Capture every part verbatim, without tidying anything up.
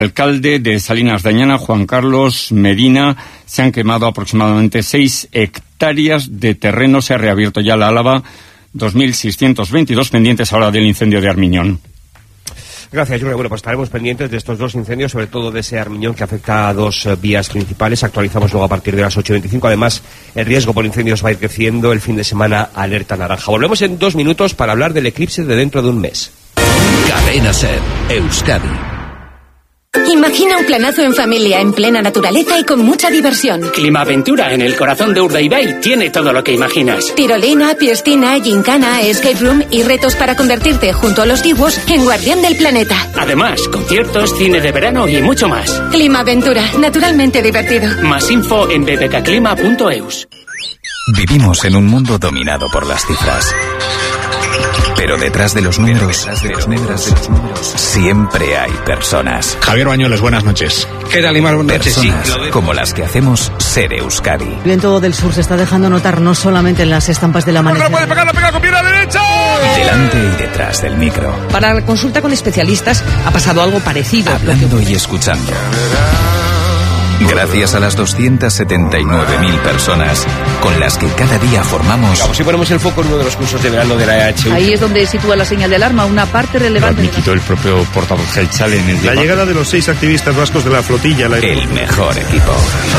El alcalde de Salinas de Añana, Juan Carlos Medina, se han quemado aproximadamente seis hectáreas de terreno. Se ha reabierto ya la Álava dos mil seiscientos veintidós, pendientes ahora del incendio de Armiñón. Gracias, Jorge. Bueno, pues estaremos pendientes de estos dos incendios, sobre todo de ese Armiñón que afecta a dos uh, vías principales. Actualizamos luego a partir de las ocho y veinticinco. Además, el riesgo por incendios va a ir creciendo. El fin de semana, alerta naranja. Volvemos en dos minutos para hablar del eclipse de dentro de un mes. Cadena Ser, Euskadi. Imagina un planazo en familia, en plena naturaleza y con mucha diversión. Climaventura en el corazón de Urdaibai tiene todo lo que imaginas. Tirolina, piscina, gincana, escape room y retos para convertirte, junto a los dibuos, en guardián del planeta. Además, conciertos, cine de verano y mucho más. Climaventura, naturalmente divertido. Más info en b b k clima punto e u s. Vivimos en un mundo dominado por las cifras. Pero detrás de los números, detrás de los números, de los números siempre hay personas. Javier Bañueles, buenas noches. ¿Qué tal, Imar? Buenas noches. Personas sí, como las que hacemos Ser Euskadi. El viento del sur se está dejando notar no solamente en las estampas del amanecer. ¡No puede pegar, la pega con pierna derecha! Delante y detrás del micro. Para la consulta con especialistas ha pasado algo parecido. Hablando y escuchando. Gracias a las doscientas setenta y nueve mil personas con las que cada día formamos... Vamos, si ponemos el foco en uno de los cursos de verano de la E H U. Ahí es donde sitúa la señal de alarma, una parte relevante... Lo admitió el propio portavoz Gelchal en el... La llegada de los seis activistas vascos de la flotilla... La... El mejor equipo.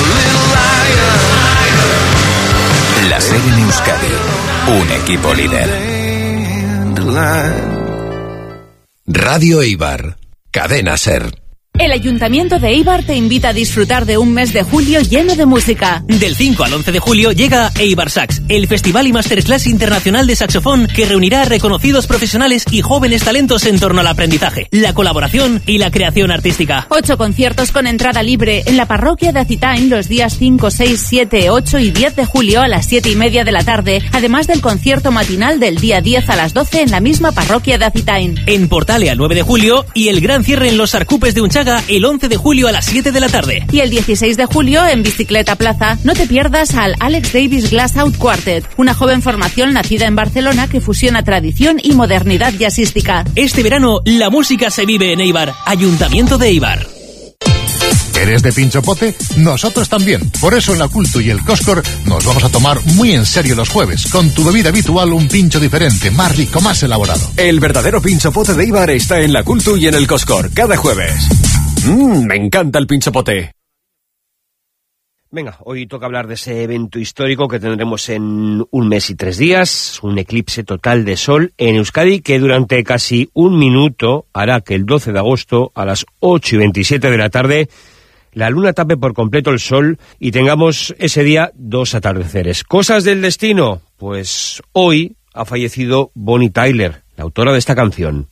La Ser en Euskadi. Un equipo líder. Radio Eibar. Cadena Ser. El Ayuntamiento de Eibar te invita a disfrutar de un mes de julio lleno de música. Del cinco al once de julio llega Eibar Sax, el festival y masterclass internacional de saxofón que reunirá a reconocidos profesionales y jóvenes talentos en torno al aprendizaje, la colaboración y la creación artística. Ocho conciertos con entrada libre en la parroquia de Acitain los días cinco, seis, siete, ocho y diez de julio a las siete y media de la tarde, además del concierto matinal del día diez a las doce en la misma parroquia de Acitain. En Portale el nueve de julio y el gran cierre en los Arcupes de Unchaga el once de julio a las siete de la tarde. Y el dieciséis de julio en Bicicleta Plaza no te pierdas al Alex Davis Glass Out Quartet, una joven formación nacida en Barcelona que fusiona tradición y modernidad jazzística. Este verano la música se vive en Eibar, Ayuntamiento de Eibar. ¿Eres de pinchopote? Nosotros también. Por eso en la Cultu y el Coscor nos vamos a tomar muy en serio los jueves. Con tu bebida habitual, un pincho diferente, más rico, más elaborado. El verdadero pinchopote de Eibar está en la Cultu y en el Coscor, cada jueves. Mmm, me encanta el pinchopote. Venga, hoy toca hablar de ese evento histórico que tendremos en un mes y tres días, un eclipse total de sol en Euskadi que durante casi un minuto hará que el doce de agosto a las ocho y veintisiete de la tarde la luna tape por completo el sol y tengamos ese día dos atardeceres. ¿Cosas del destino? Pues hoy ha fallecido Bonnie Tyler, la autora de esta canción.